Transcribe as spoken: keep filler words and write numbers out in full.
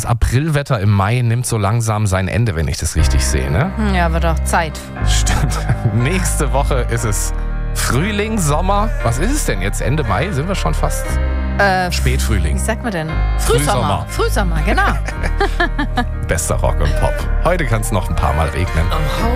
das Aprilwetter im Mai nimmt so langsam sein Ende, wenn ich das richtig sehe, ne? Ja, wird auch Zeit. Stimmt. Nächste Woche ist es Frühling, Sommer. Was ist es denn jetzt? Ende Mai? Sind wir schon fast Äh, Spätfrühling? Wie sagt man denn? Frühsommer. Frühsommer, genau. Bester Rock und Pop. Heute kann es noch ein paar Mal regnen. I'm